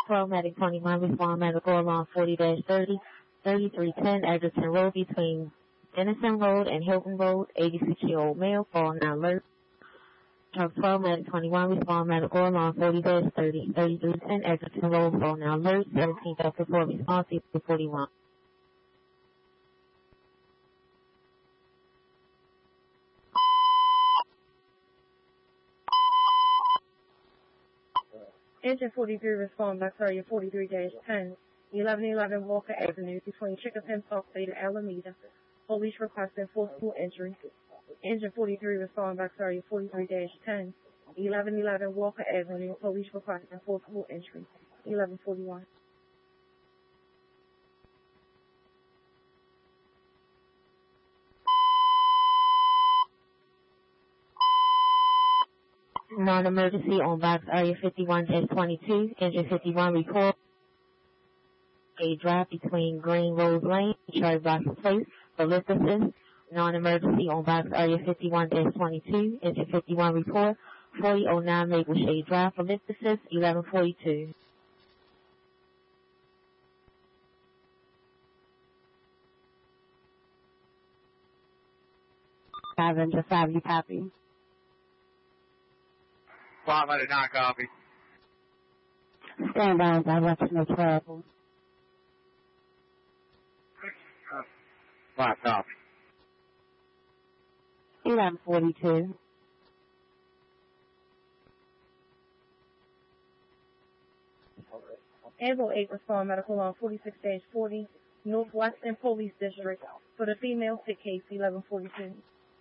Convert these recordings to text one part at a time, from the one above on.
12 Medic 21, respond medical alarm 40-30, 3310, Edgerton Road between Denison Road and Hilton Road, 86-year-old male, phone now alert. Truck 12 Medic 21, respond medical alarm 40-30, 3310, Edgerton Road, phone now alert, 17 Delta 4, response 41. Engine 43 respond back area 43-10, 1111 Walker Avenue between Chicopee Park State and Alameda. Police requesting forcible entry. Engine 43 respond back area 43-10, 1111 Walker Avenue. Police requesting forcible entry. 1141. Non-emergency on box area 51-22, engine 51 report. A drive between Green Rose Lane, Cherry Blossom Place, for lift assist. Non-emergency on box area 51-22, engine 51 report. 4009 Maple Shade Drive for lift assist, 1142. Avenger 5, you copy? 509 copy. Stand by, direction of travel. 5 copy. 1142. Anvil 8 respond medical alarm 46-40, Northwestern Police District for the female sick case 1142.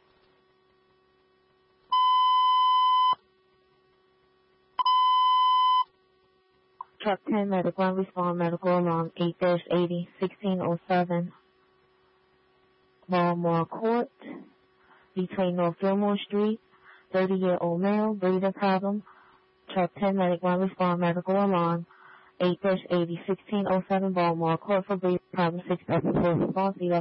Truck 10 Medic 1 respond medical alarm 8-80, 1607 Baltimore Court between North Gilmore Street, 30-year-old male, breathing problem. Truck 10 Medic 1 respond medical alarm 8-80, 1607 Baltimore Court for breathing problem, 6 response,